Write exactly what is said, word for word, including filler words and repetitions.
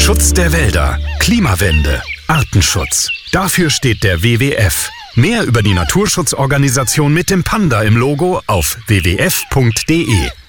Schutz der Wälder, Klimawende, Artenschutz. Dafür steht der W W F. Mehr über die Naturschutzorganisation mit dem Panda im Logo auf w w f punkt d e.